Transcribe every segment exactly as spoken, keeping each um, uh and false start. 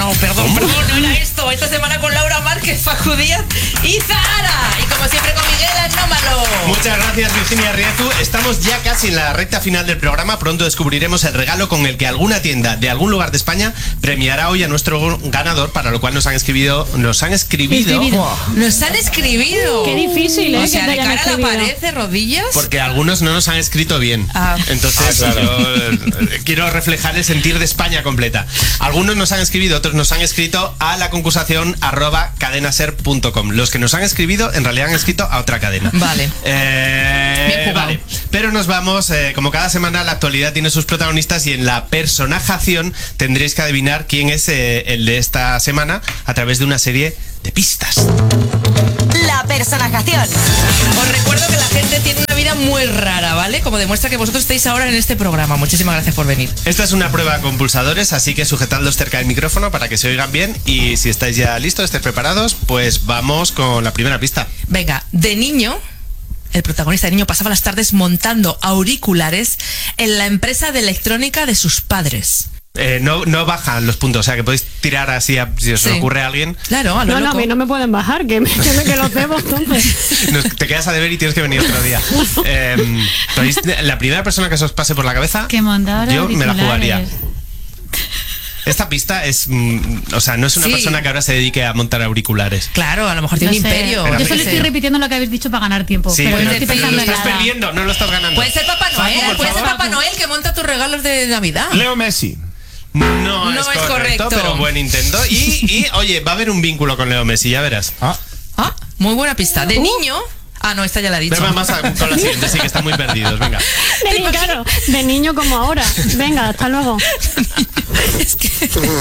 no, perdón, perdón, no era esto. Esta semana con Laura Márquez, Facu Díaz y Zahara. Y como siempre con Miguel Anómalo. Muchas gracias, Virginia Riezu. Estamos ya casi en la recta final del programa. Pronto descubriremos el regalo con el que alguna tienda de algún lugar de España premiará hoy a nuestro ganador, para lo cual nos han escribido, nos han escribido. Wow. Nos han escribido. Qué difícil, ¿eh? O sea, que de cara a la pared, de rodillas. Porque algunos no nos han escrito bien. Ah. Entonces, ah, claro. yo quiero reflejar el sentir de España completa. Algunos nos han escribido, otros nos han escrito a la concursación arroba cadenaser punto com. Los que nos han escribido, en realidad han escrito a otra cadena. Vale. Eh, Bien jugado. vale. Pero nos vamos, eh, como cada semana, la actualidad tiene sus protagonistas y en la personajación tendréis que adivinar quién es eh, el de esta semana a través de una serie de pistas. La personajación. Os recuerdo que la gente tiene una vida muy rara, ¿vale? Como demuestra que vosotros estáis ahora en este programa. Muchísimas gracias por venir. Esta es una prueba con pulsadores, así que sujetadlos cerca del micrófono para que se oigan bien. Y si estáis ya listos, estéis preparados, pues vamos con la primera pista. Venga, de niño, el protagonista de niño pasaba las tardes montando auriculares en la empresa de electrónica de sus padres. Eh, no, no bajan los puntos, o sea que podéis tirar así a, si os Sí. ocurre a alguien. Claro, a lo No, no, a loco. mí no me pueden bajar, que, me, que, que los debo entonces. Nos- te quedas a deber y tienes que venir otro día. Eh, ¿podéis- la primera persona que se os pase por la cabeza, Que mandara yo me la jugaría. auriculares. Esta pista es, mm, o sea, no es una Sí. persona que ahora se dedique a montar auriculares. Claro, a lo mejor tiene No un sé. imperio. Espera, Yo yo solo qué estoy sé. repitiendo lo que habéis dicho para ganar tiempo. Sí, pero, pero, no estoy pero pensando lo en estás nada. perdiendo, no lo estás ganando. Puede ser Papá Noel, Facu, por puede ser favor. Papá Noel que monta tus regalos de Navidad. Leo Messi. No, No es, es correcto, correcto. pero buen intento. Y, y, oye, va a haber un vínculo con Leo Messi, ya verás. Ah, Ah, muy buena pista. De niño. Ah, no, esta ya la he dicho. Pero vamos a, con la siguiente, sí que están muy perdidos, venga. De, ni- claro, de niño como ahora. Venga, hasta luego. Es que.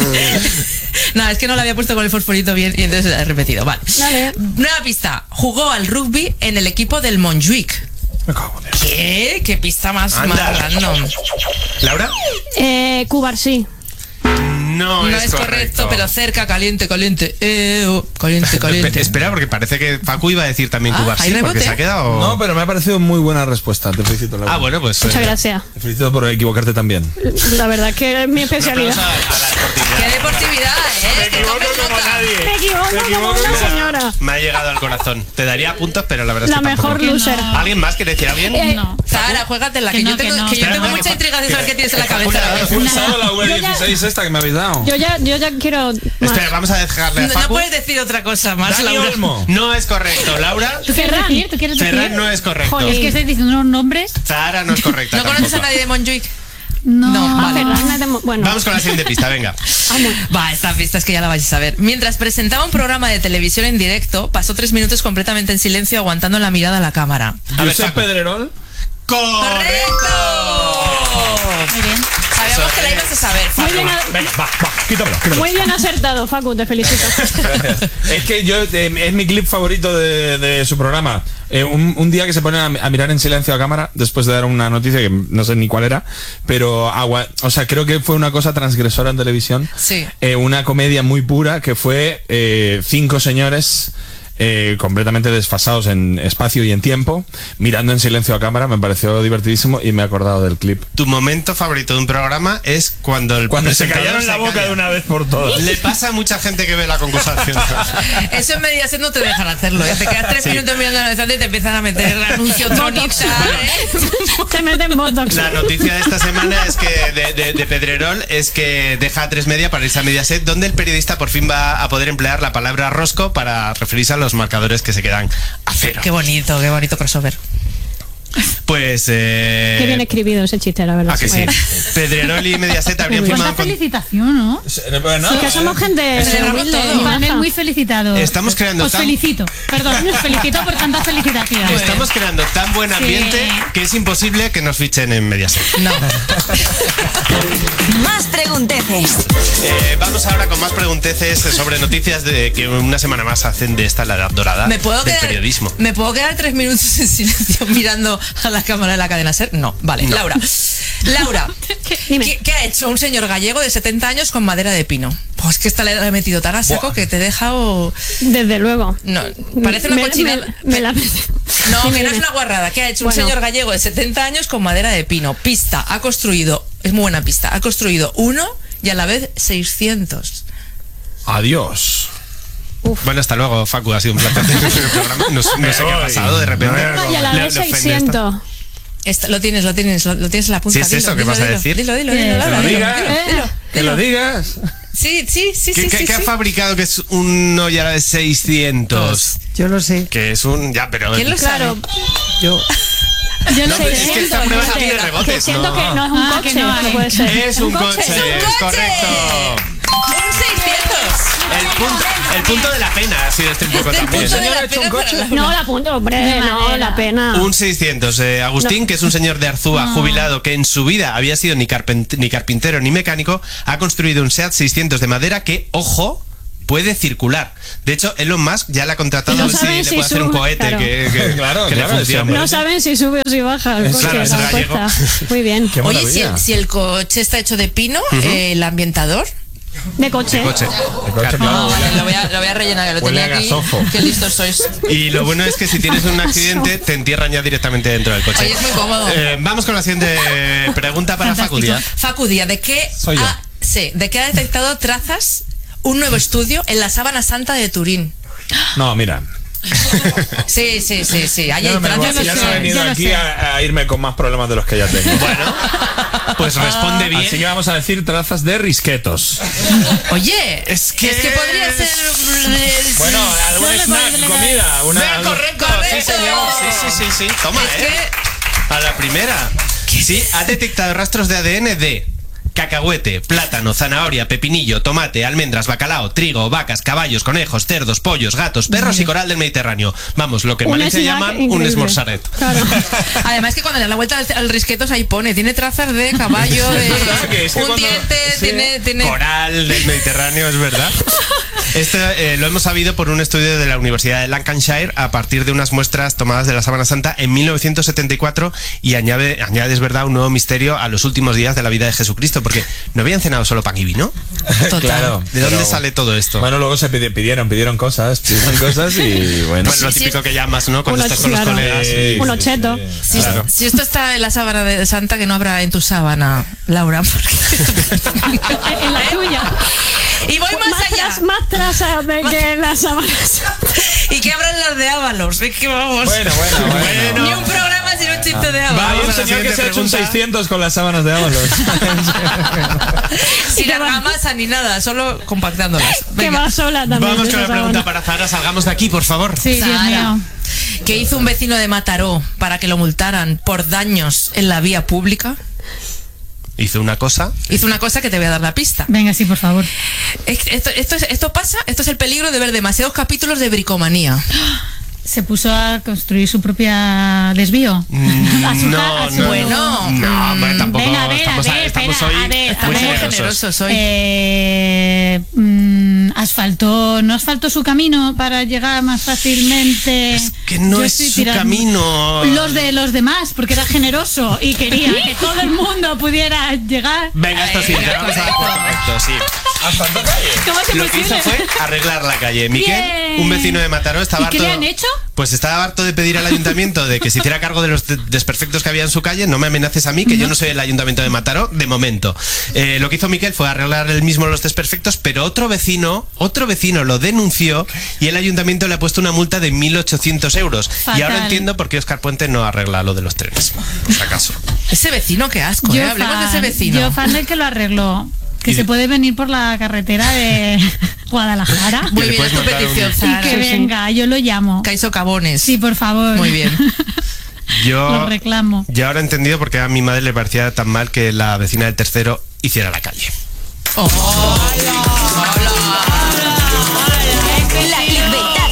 No, es que no la había puesto con el fosforito bien y entonces la he repetido. Vale. Dale. Nueva pista. Jugó al rugby en el equipo del Montjuic. me cago en eso. ¿Qué? ¿Qué pista más, Anda. más random? ¿Laura? Eh, Cubarsí. No, No es correcto, pero cerca, caliente, caliente. Eh, oh, caliente, caliente. Espera, porque parece que Facu iba a decir también Ah, Cubarsí, ¿hay rebote? porque se ha quedado... No, pero me ha parecido muy buena respuesta. Te felicito, Laura. Ah, bueno, pues... Muchas eh, gracias. Te felicito por equivocarte también. La verdad que es mi un aplauso especialidad. a, a la deportividad. ¡Qué deportividad, eh! ¡Que tomes nota! Me equivoco como una señora. Me ha llegado al corazón. Te daría puntos, pero la verdad es La que tampoco. mejor loser. no. ¿Alguien más quiere decir alguien? Eh, No. Sara, juégatela, que, Que no, yo tengo, que no. que yo Espera, tengo que mucha fa- intriga de saber que- qué tienes en la que Facu cabeza. le ha dado He pulsado la V dieciséis esta que me habéis dado. Yo ya, yo ya quiero más. Espera, vamos a dejarle a No, no Facu. puedes decir otra cosa más, Dani Laura. Olmo. No es correcto, Laura. ¿Tú quieres Ferran. decir? ¿Tú quieres decir? Ferran no es correcto. Jolín. Es que estáis diciendo unos nombres. Zahara no es correcta. ¿No conoces a tampoco. nadie de Montjuic? No. No, Ah, vale. Ferran es de Mo- bueno. Vamos con la siguiente pista, venga. Va, esta pista es que ya la vais a ver. Mientras presentaba un programa de televisión en directo, pasó tres minutos completamente en silencio aguantando la mirada a la cámara. A ver, Josep Facu. Pedrerol. ¡Correcto! Muy bien. Sabíamos que la ibas a saber, Muy Facu. bien, a- Venga, va, va, quítamelo, quítamelo. muy bien acertado, Facu, te felicito. Gracias. Es que yo eh, es mi clip favorito de, de su programa. Eh, un, un día que se ponen a, a mirar en silencio a cámara después de dar una noticia que no sé ni cuál era, pero agua, o sea, creo que fue una cosa transgresora en televisión. Sí. Eh, una comedia muy pura que fue eh, cinco señores eh, completamente desfasados en espacio y en tiempo, mirando en silencio a cámara. Me pareció divertidísimo y me he acordado del clip. Tu momento favorito de un programa es cuando el Cuando se presentador callaron la se boca calla. de una vez por todas. Le pasa a mucha gente que ve la concursación. Eso en Mediaset no te dejan hacerlo, ¿eh? Te quedas tres Sí. minutos mirando la pantalla y te empiezan a meter anuncio tronista, ¿eh? Te meten botox. La noticia de esta semana es que de, de, de Pedrerol es que deja a tres media para irse a Mediaset, donde el periodista por fin va a poder emplear la palabra rosco para referirse a los marcadores que se quedan a cero. Qué bonito, qué bonito crossover. Pues eh, Qué bien escribido ese chiste, la verdad. ¿a que sí? Bueno. Pedrerol y Mediaset habrían Muy bien. firmado Cuánta con... felicitación, ¿no? Bueno, Es que somos gente Celebramos humilde todo. y Y Manuel, maja. muy felicitado. Estamos creando Os tan- felicito. Perdón, os felicito por tanta felicitación. Estamos creando tan buen Sí. ambiente que es imposible que nos fichen en Mediaset. No. Más pregunteces. Eh, vamos ahora con más pregunteces sobre noticias de que una semana más hacen de esta la edad dorada ¿Me puedo, del quedar, periodismo. ¿Me puedo quedar tres minutos en silencio mirando a la cámara de la cadena SER? No, vale. Laura. Laura, Dime. ¿qué, qué ha hecho un señor gallego de setenta años con madera de pino? Pues que esta le he metido tan a saco Buah. que te he dejado... Desde luego. No, parece una Me- cochinada. me- me la- No, Dime, que no es dime. una guarrada. ¿Qué ha hecho un Bueno. señor gallego de setenta años con madera de pino? Pista, ha construido, es muy buena pista, ha construido uno y a la vez seiscientos. Adiós. Uf. Bueno, hasta luego, Facu, ha sido un placer tener el programa. No, no sé qué ha pasado de repente. Y a la Le- vez le ofende seiscientos. Esta- lo tienes, lo tienes, lo, lo tienes en la punta. Sí, es dilo, eso que dilo, vas a dilo, decir. Dilo, dilo, Eh, dilo, que Laura, lo dilo, diga. dilo, dilo. Que lo digas. Sí, sí, sí, ¿Qué, sí, qué- sí, qué ha sí. fabricado que es un Noya de seiscientos? Yo lo sé. Que es un... Ya, pero... ¿Quién lo Claro, sabe? Yo. yo No, sé. pero es que esta prueba siento, tiene que- rebotes, que siento ¿no? que no es un Ah, coche, que no no, hay. puede ser. Es un coche, ¡Es un es coche! correcto. ¡Un seiscientos! El punto, el punto de la pena ha sido este un poco también. punto de señor la ha hecho un pena coche. para la- No, la punta, hombre, De no, madera. la pena. Un seiscientos. Eh, Agustín, que es un señor de Arzúa jubilado que en su vida había sido ni, carpent- ni carpintero ni mecánico, ha construido un SEAT seiscientos de madera que, ojo, puede circular. De hecho, Elon Musk ya le ha contratado No a ver si saben le si puede hacer un sube, cohete claro. que, que- Claro, que le claro, funcione. ese No saben si sube o si baja el coche, Claro, es la gallego. respuesta. Muy bien. Qué Oye, si maravilla. el, si el coche está hecho de pino, eh, el ambientador. De coche. Coche. El coche, Claro. claro. Vale, lo voy a, lo voy a rellenar, que lo Huele tenía a aquí. gasojo. Qué listos sois. Y lo bueno es que si tienes un accidente, te entierran ya directamente dentro del coche. Oye, es muy cómodo. Eh, vamos con la siguiente pregunta para Facu Díaz. Facu Díaz, ¿de qué Soy yo. ha, sí, ¿de qué ha detectado trazas un nuevo estudio en la Sábana Santa de Turín? No, mira. Sí, sí, sí, sí. Ahí Ya hay no, me voy- trazas. ya sé, no he venido yo lo aquí sé. a, a irme con más problemas de los que ya tengo. Bueno, pues responde bien. Así que vamos a decir trazas de risquetos. Oye, Es que- es que podría ser. Bueno, algún Solo snack, podría- comida. Una, Venga, algo- correcto, Correcto. sí señor. Sí, sí, sí, sí. Toma, Es eh. que. A la primera. Sí, ha detectado rastros de A D N de cacahuete, plátano, zanahoria, pepinillo, tomate, almendras, bacalao, trigo, vacas, caballos, conejos, cerdos, pollos, gatos, perros y coral del Mediterráneo. Vamos, lo que en Un Valencia snack llaman un increíble. esmorzaret. Claro. Además que cuando le da la vuelta al, al risquetos ahí pone, tiene trazas de caballo, de verdad que es que un cuando- diente, sí. tiene, tiene. Coral del Mediterráneo, es verdad. Esto eh, lo hemos sabido por un estudio de la Universidad de Lancashire a partir de unas muestras tomadas de la Sábana Santa en mil novecientos setenta y cuatro y añade, añade, es verdad, un nuevo misterio a los últimos días de la vida de Jesucristo, porque no habían cenado solo pan y vino. Total. Claro. ¿De dónde pero- sale todo esto? Bueno, luego se pidi- pidieron, pidieron cosas, pidieron cosas y bueno. Bueno, lo sí, típico sí. que llamas, ¿no? Cuando Uno- estás con los claro. colegas. Sí, Un sí, ocheto. sí, Si, claro. si esto está en la sábana de Santa, que no habrá en tu sábana, Laura. porque- En la tuya. Y voy más Más, allá. tras- más trazas de que en las sábanas. ¿Y qué habrán las de Ábalos? Es que vamos. Bueno, bueno, bueno. Ni un programa sin un chiste de Ábalos. Hay Vamos un a la señor que siguiente se ha hecho un pregunta. seiscientos con las sábanas de Ábalos. Sin argamasa ni nada, solo compactándolas. Que Venga. va sola también. Vamos de con la esa pregunta sábana. para Zara. Salgamos de aquí, por favor. Sí, Dios Sara, mío. ¿qué hizo un vecino de Mataró para que lo multaran por daños en la vía pública? Hizo una cosa. Hizo una cosa que te voy a dar la pista. Venga, sí, por favor. Es que Esto, esto, es- esto pasa, esto es el peligro de ver demasiados capítulos de bricomanía. Se puso a construir su propia desvío. A su Mm, No, ca- a su- no. Bueno, No, hombre, tampoco. Venga, a ver, estamos a ver, estamos espera, hoy a ver, Estamos muy muy generosos. generosos hoy. Eh, mm, asfaltó, no asfaltó su camino para llegar más fácilmente. Es que no Yo es estoy su tirando- camino. Los de los demás, porque era generoso y quería que todo el mundo pudiera llegar. Venga, esto sí, Venga, te vamos a dar por correcto, sí. ¿Cómo se Lo que hizo fue arreglar la calle. Miquel, Bien. un vecino de Mataró, estaba ¿Y qué harto. le han hecho? Pues estaba harto de pedir al ayuntamiento de que se hiciera cargo de los de- desperfectos que había en su calle. No me amenaces a mí, que yo no soy el ayuntamiento de Mataró, de momento. Eh, lo que hizo Miquel fue arreglar él mismo los desperfectos, pero otro vecino, otro vecino lo denunció y el ayuntamiento le ha puesto una multa de mil ochocientos euros. Y ahora Fatal. entiendo por qué Óscar Puente no arregla lo de los trenes. Por si acaso. Ese vecino, qué asco, ¿eh? Hablemos de ese vecino. Yo fan del que lo arregló. Que Y se de- puede venir por la carretera de Guadalajara. Muy Que le bien, es puedes tu mandar un- petición, Y Zara. que Sí, sí. venga, yo lo llamo. Caiso Cabones. Sí, por favor. Muy bien. Yo, Lo reclamo. yo ahora he entendido por qué a mi madre le parecía tan mal que la vecina del tercero hiciera la calle. La clickbaitada.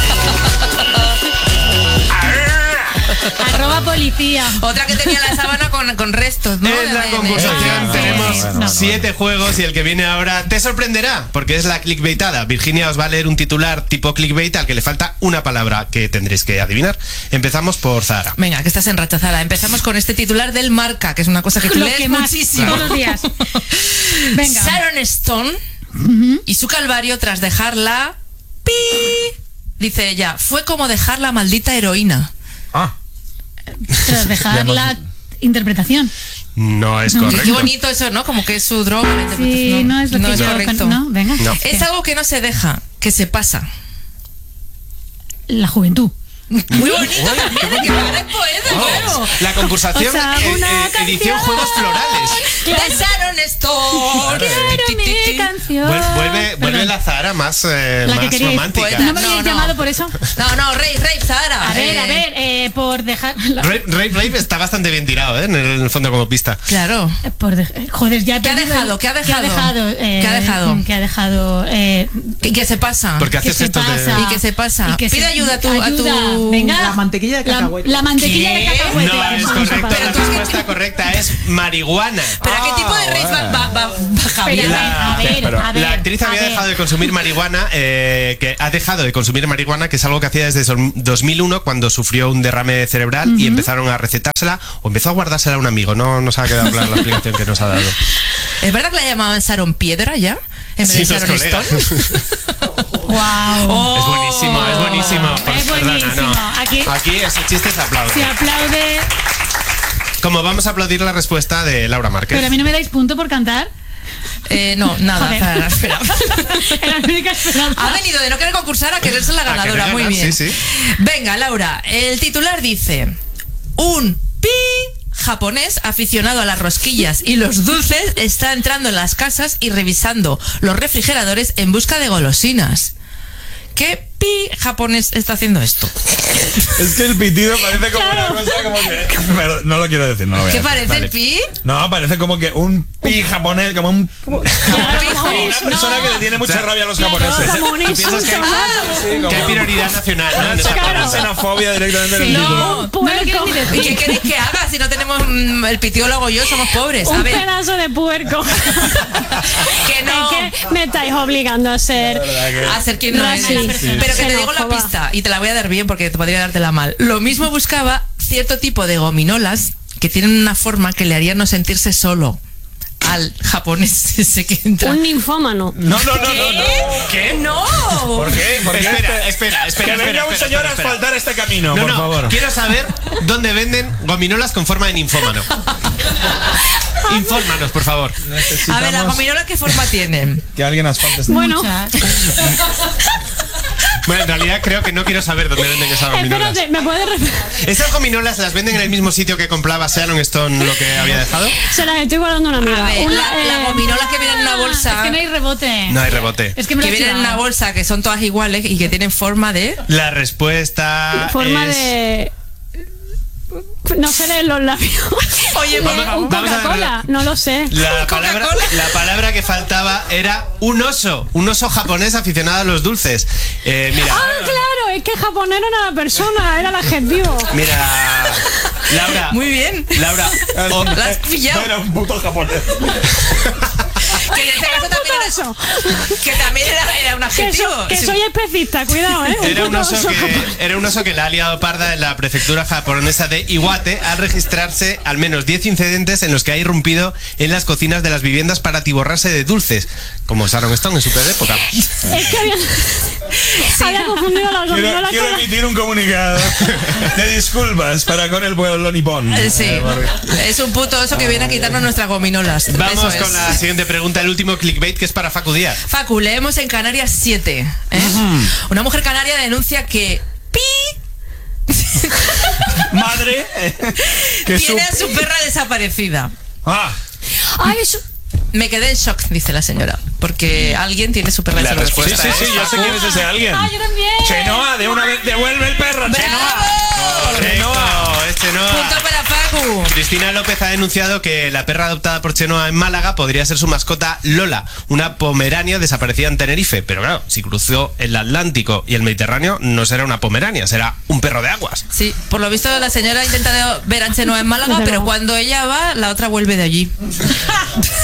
Arroba policía. Otra que tenía la sábana con, con restos, ¿no? En la De- de- concursación Ah, tenemos bueno, bueno, siete juegos y el que viene ahora te sorprenderá porque es la clickbaitada. Virginia os va a leer un titular tipo clickbait al que le falta una palabra que tendréis que adivinar. Empezamos por Zara. Venga, que estás enrachazada. Empezamos con este titular del Marca, que es una cosa que tú Lo lees que más, muchísimo. todos los días. Venga. Sharon Stone y su calvario tras dejarla... ¡Pi! Dice ella, fue como dejar la maldita heroína. Ah, Tras dejar Ya hemos- la interpretación. No es Qué correcto. bonito eso, ¿no? Como que es su droga. la Sí, interpretación. no es lo no que es yo correcto. con- no, venga. No. Es algo que no se deja, que se pasa. La juventud. Muy bonito también, que ahora es poeta, claro. La concursación O sea, eh, una eh, edición canción. Juegos Florales. De Sharon Stone. Quiero Ti, ti, ti, mi ti. canción. Vuel- Vuelve, vuelve Perdón. la Zahara más, eh, La que más queríais. romántica. Poeta. ¿No me habíais No, no. llamado por eso? No, no, Rey, Rey, Sara. A ver, Eh, a ver, eh, por dejar... la- Rave, Rave, Rave está bastante bien tirado, ¿eh? En el, en el fondo como pista. Claro. eh, Por de- eh, joder, ya he ¿Qué ha perdido- dejado? ¿Qué ha ¿Qué ha dejado? dejado? eh, ¿Qué ha dejado? ¿Qué ha dejado? Eh, ¿Y qué se pasa? Porque ¿Qué haces se esto de... pasa? ¿Y qué se pasa? Y que Pide se- ayuda a tu... A ayuda. tu... Venga. La mantequilla de La, cacahuete. la mantequilla ¿Qué? de cacahuete. No es Eso correcto, pasa. la respuesta correcta es marihuana. ¿Pero a qué tipo de rey va, va, va, va Javier? Pero, La- a ver, pero a ver, La actriz a había ver. dejado de consumir marihuana, eh, que ha dejado de consumir marihuana, que es algo que hacía desde so- dos mil uno cuando sufrió un derrame cerebral y empezaron a recetársela o empezó a guardársela a un amigo. No nos ha quedado clara la explicación que nos ha dado. ¿Es verdad que la llamaban Sharon Piedra ya? En vez Sí, de los Sharon colegas. Stone. Guau. Oh. Es buenísimo, es buenísimo. Es Pues, perdona, buenísimo. no. Aquí- Aquí ese chiste se aplaude. Se aplaude. Como vamos a aplaudir la respuesta de Laura Márquez. Pero a mí no me dais punto por cantar. Eh, no, nada, Joder. Sara, espera. Era la única esperanza. Ha venido de no querer concursar a querer ser la A querer ganadora. Muy ganar, bien. sí, sí. Venga, Laura, el titular dice: un pi japonés aficionado a las rosquillas y los dulces está entrando en las casas y revisando los refrigeradores en busca de golosinas. ¿Qué pi japonés está haciendo esto? Es que el pitido parece como una cosa como que... Pero no lo quiero decir, no lo voy a ¿Qué decir, parece vale. el pi? No, parece como que un pi japonés, como un... Como una No. persona que le tiene mucha rabia a los Claro, japoneses. como un ¿Tú piensas que hay, Sí, como- que hay prioridad nacional? ¿no? Una En esa xeno- pregunta. xenofobia directamente en el título. No, no lo quiero ni decir. ¿Y qué queréis que haga si no tenemos mm, el pitido lo hago yo? Somos pobres. A Un ver, pedazo de puerco. que no. Es que me estáis obligando a ser. A ser quien no es. Racista. Pero que te digo la Xenófoba. pista y te la voy a dar bien porque te podría dártela mal. Lo mismo buscaba cierto tipo de gominolas que tienen una forma que le haría no sentirse solo al japonés ese que entra. Un ninfómano. No, no, no, no, no. ¿Qué? ¡No! ¿Por qué? ¿Por qué Espera, este- espera, espera. Que venga espera, un espera, señor a espera. asfaltar este camino, No, por no, favor. quiero saber dónde venden gominolas con forma de ninfómano. Infórmanos, por favor. A ver, ¿las Necesitamos gominolas qué forma tienen? que alguien asfalte este Bueno, Muchas. Bueno, en realidad creo que no quiero saber dónde venden esas gominolas. espérate, ¿me puedes repetir? ¿Esas gominolas las venden en el mismo sitio que compraba Sharon Stone lo que había dejado? Se las estoy guardando a una amiga. A ver, Una, la, eh, las gominolas que vienen en una Es bolsa. que no hay rebote. No hay rebote. Es que me lo Que he vienen en una chivado. bolsa que son todas iguales y que tienen forma de. La respuesta forma es... de. No sé leer los labios. Oye, Eh, vamos- un vamos a ver- Coca-Cola, no lo sé. La palabra, ¿Coca-Cola? la palabra que faltaba era un oso, un oso japonés aficionado a los dulces. Eh, mira, Ah, claro, es que japonés no era la persona, era el adjetivo. mira, Laura. Muy bien. Laura, o- La has pillado. Era un puto japonés. Que en este caso también era, Eso. que también era, era un Que, adjetivo. so- que Sí. soy especista, cuidado, ¿eh? Era un, puto oso oso que, japonés. era un oso que la ha liado parda en la prefectura japonesa de Iwate al registrarse al menos diez incidentes en los que ha irrumpido en las cocinas de las viviendas para atiborrarse de dulces, como Sharon Stone en su peor época. Es que había, había confundido las Quiero, gominolas quiero con la- emitir un comunicado de disculpas para con el pueblo nipón. Eh, Sí, es un puto oso que viene a quitarnos nuestras gominolas. Vamos Eso es. con la siguiente pregunta, el último clickbait, que es para Facu Díaz. Facu, leemos en Canarias siete. ¿eh? Una mujer canaria denuncia que Pi Madre, que su... tiene a su perra desaparecida. Ah, Ay, eso- Me quedé en shock, dice la señora, porque alguien tiene su perra La desaparecida. sí, respuesta sí, es... sí, yo sé quién es ese alguien. Ah, yo también. Chenoa, de una vez, devuelve el perro, Chenoa. ¡Bravo! Correcto, es Chenoa. Punto para Facu. Cristina López ha denunciado que la perra adoptada por Chenoa en Málaga podría ser su mascota Lola, una pomerania desaparecida en Tenerife. Pero claro, si cruzó el Atlántico y el Mediterráneo, no será una pomerania, será un perro de aguas. Sí, por lo visto la señora ha intentado ver a Chenoa en Málaga, Desde pero luego. cuando ella va, la otra vuelve de allí.